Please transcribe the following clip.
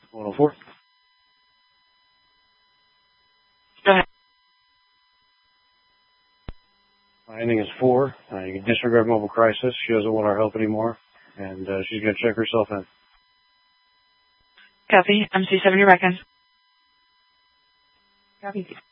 104. Go ahead. My ending is 4. You can disregard mobile crisis. She doesn't want our help anymore, and she's going to check herself in. Copy. MC7, you're back in. Copy.